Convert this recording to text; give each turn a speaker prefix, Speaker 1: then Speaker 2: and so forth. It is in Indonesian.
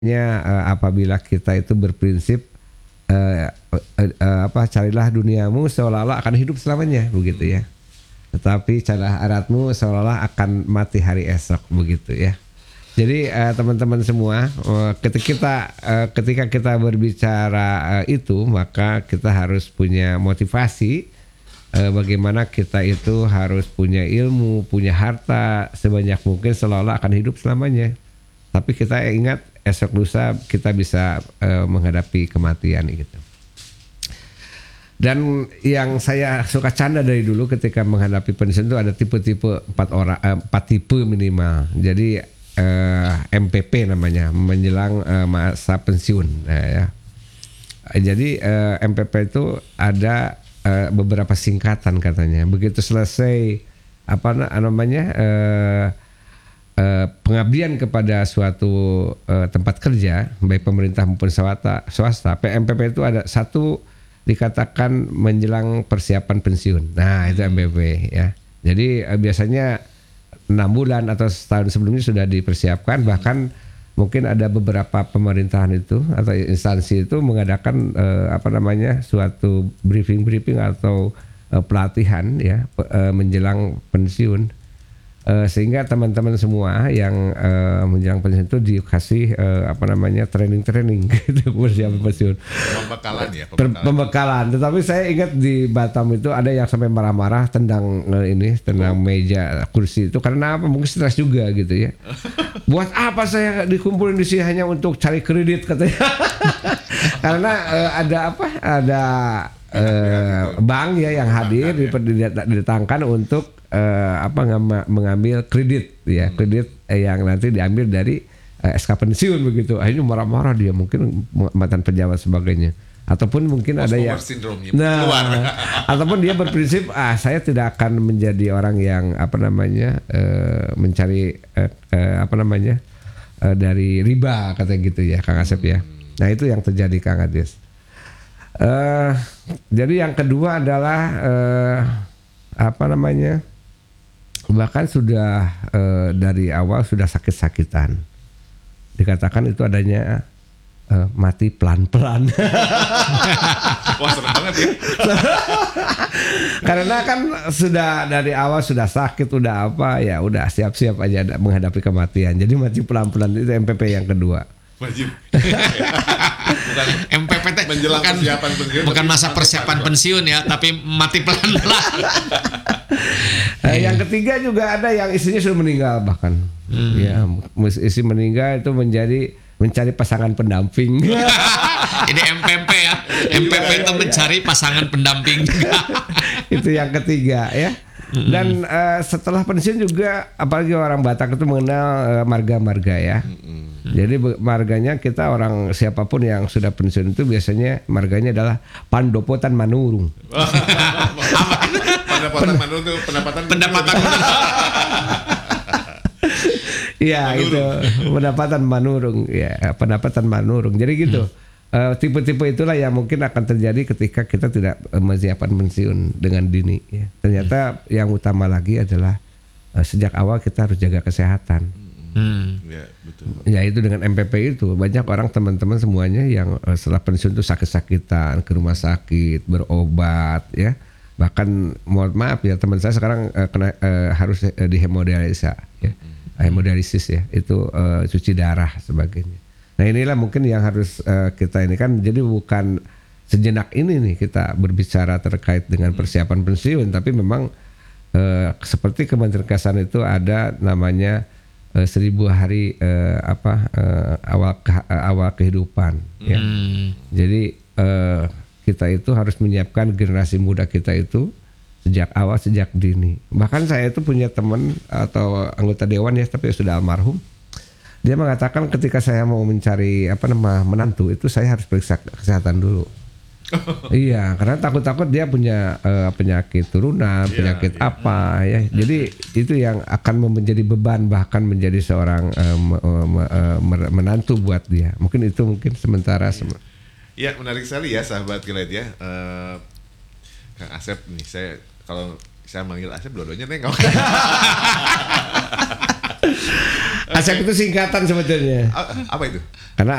Speaker 1: apabila kita itu berprinsip carilah duniamu seolah-olah akan hidup selamanya begitu ya. Tetapi carilah akhiratmu seolah-olah akan mati hari esok begitu ya. Jadi teman-teman semua, ketika kita berbicara itu, maka kita harus punya motivasi bagaimana kita itu harus punya ilmu, punya harta sebanyak mungkin seolah-olah akan hidup selamanya. Tapi kita ingat esok lusa kita bisa menghadapi kematian gitu. Dan yang saya suka canda dari dulu ketika menghadapi pensiun itu ada tipe-tipe 4 tipe minimal. Jadi MPP namanya, menjelang masa pensiun. Nah, ya. Jadi MPP itu ada beberapa singkatan katanya. Begitu selesai pengabdian kepada suatu tempat kerja, baik pemerintah maupun swasta, PMPP itu ada satu dikatakan menjelang persiapan pensiun. Nah, itu MPP ya. Jadi biasanya 6 bulan atau setahun sebelumnya sudah dipersiapkan, bahkan mungkin ada beberapa pemerintahan itu atau instansi itu mengadakan suatu briefing atau pelatihan ya menjelang pensiun. Sehingga teman-teman semua yang menjelang pensiun itu dikasih training gitu persiapan pensiun. Pembekalan. Tetapi saya ingat di Batam itu ada yang sampai marah-marah tendang meja kursi itu karena apa? Mungkin stres juga gitu ya. Buat apa saya dikumpulin di sini hanya untuk cari kredit katanya. Karena ada bank ya yang hadir didatangkan untuk mengambil kredit ya, kredit yang nanti diambil dari SK pensiun begitu. Akhirnya marah-marah dia, mungkin mantan pejabat sebagainya, ataupun mungkin ada yang ataupun dia berprinsip saya tidak akan menjadi orang yang mencari dari riba katanya gitu ya Kang Asep ya. Nah itu yang terjadi Kang Adis. Jadi yang kedua adalah bahkan sudah dari awal sudah sakit-sakitan. Dikatakan itu adanya mati pelan-pelan.
Speaker 2: Wah serem banget ya.
Speaker 1: Karena kan sudah dari awal sudah sakit, udah siap-siap aja menghadapi kematian. Jadi mati pelan-pelan itu MPP yang kedua.
Speaker 2: Wajib.
Speaker 3: Bukan MPP bukan masa persiapan pensiun ya, tapi mati pelan-pelan.
Speaker 1: Yang ketiga juga ada yang istrinya sudah meninggal bahkan. Ya, istri meninggal itu mencari pasangan pendamping.
Speaker 3: Ini MPP ya. MPP itu mencari pasangan pendamping.
Speaker 1: Itu yang ketiga ya. Dan setelah pensiun juga apalagi orang Batak itu mengenal marga-marga ya. Jadi marganya kita orang siapapun yang sudah pensiun itu biasanya marganya adalah Pandopotan Manurung.
Speaker 2: Pendapatan
Speaker 1: Iya itu pendapatan Manurung ya, pendapatan Manurung. Jadi gitu. Tipe-tipe itulah yang mungkin akan terjadi ketika kita tidak menyiapkan pensiun dengan dini ya. Ternyata yang utama lagi adalah sejak awal kita harus jaga kesehatan.
Speaker 2: Ya, betul.
Speaker 1: Ya itu dengan MPP itu banyak orang teman-teman semuanya yang setelah pensiun itu sakit-sakitan, ke rumah sakit, berobat ya. Bahkan mohon maaf ya teman saya sekarang harus dihemodialisa ya. Hemodialisis ya, itu cuci darah sebagainya. Nah inilah mungkin yang harus kita ini kan, jadi bukan sejenak ini nih kita berbicara terkait dengan persiapan pensiun, tapi memang seperti Kementerian Kesehatan itu ada namanya 1000 hari awal kehidupan ya. Jadi kita itu harus menyiapkan generasi muda kita itu sejak awal, sejak dini. Bahkan saya itu punya teman atau anggota dewan ya, tapi sudah almarhum. Dia mengatakan ketika saya mau mencari menantu itu saya harus periksa kesehatan dulu. Iya, karena takut-takut dia punya penyakit turunan, penyakit apa ya. Jadi itu yang akan menjadi beban, bahkan menjadi seorang menantu buat dia. Mungkin sementara.
Speaker 2: Ya menarik sekali ya sahabat Kilat ya. Kang Asep nih, kalau saya manggil Asep dua-duanya nengok.
Speaker 1: Asep itu singkatan sebetulnya.
Speaker 2: Apa itu?
Speaker 1: Karena